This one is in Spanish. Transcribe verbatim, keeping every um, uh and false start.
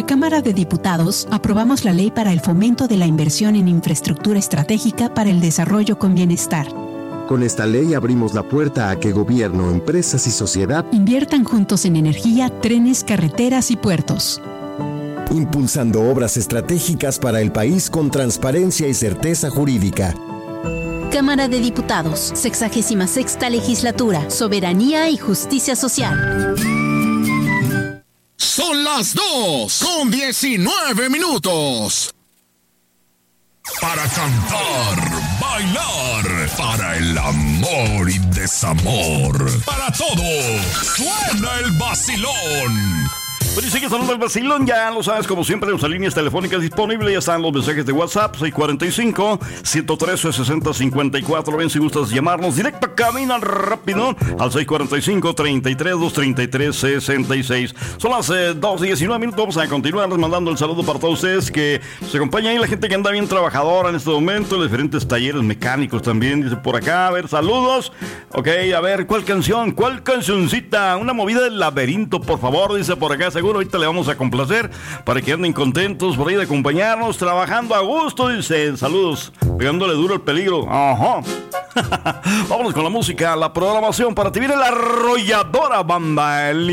Cámara de Diputados aprobamos la Ley para el Fomento de la Inversión en Infraestructura Estratégica para el Desarrollo con Bienestar. Con esta ley abrimos la puerta a que gobierno, empresas y sociedad inviertan juntos en energía, trenes, carreteras y puertos. Impulsando obras estratégicas para el país con transparencia y certeza jurídica. Cámara de Diputados, sexagésima sexta Legislatura, Soberanía y Justicia Social. Son las dos con diecinueve minutos. Para cantar, bailar, para el amor y desamor, para todo, suena el vacilón. Bueno, y sigue sonando el vacilón, ya lo sabes, como siempre, nuestras líneas telefónicas disponibles, ya están los mensajes de WhatsApp, seis cuatro cinco, uno trece, seis cero cinco cuatro, ven si gustas llamarnos directo, camina rápido, al seis cuatro cinco, treinta y tres, doscientos treinta y tres, sesenta y seis. Son las eh, dos y diecinueve minutos, vamos a continuar mandando el saludo para todos ustedes que se acompañan ahí, la gente que anda bien trabajadora en este momento, los diferentes talleres mecánicos también, dice por acá, a ver, saludos, ok, a ver, ¿cuál canción? ¿Cuál cancioncita? Una movida del laberinto, por favor, dice por acá, seguro ahorita le vamos a complacer para que anden contentos por ahí de acompañarnos, trabajando a gusto, dice, saludos, pegándole duro el peligro, ajá. Vámonos con la música, la programación, para ti viene la arrolladora banda, el